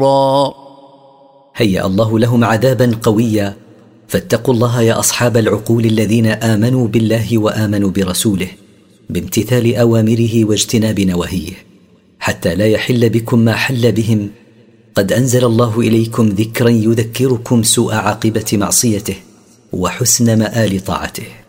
هيأ الله لهم عذابا قويا. فاتقوا الله يا أصحاب العقول الذين آمنوا بالله وآمنوا برسوله بامتثال أوامره واجتناب نواهيه، حتى لا يحل بكم ما حل بهم. قد أنزل الله إليكم ذكرا يذكركم سوء عاقبة معصيته وحسن مآل طاعته.